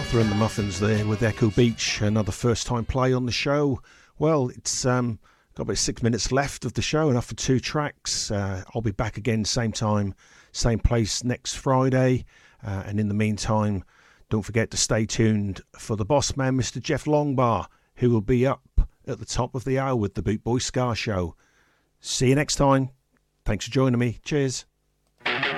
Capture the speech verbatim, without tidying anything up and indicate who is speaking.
Speaker 1: Martha and the Muffins there with Echo Beach, another first time play on the show. Well, it's um, got about six minutes left of the show, enough for two tracks. Uh, I'll be back again same time, same place next Friday. Uh, and in the meantime, don't forget to stay tuned for the boss man, Mister Jeff Longbar, who will be up at the top of the hour with the Boot Boy Ska Show. See you next time. Thanks for joining me. Cheers.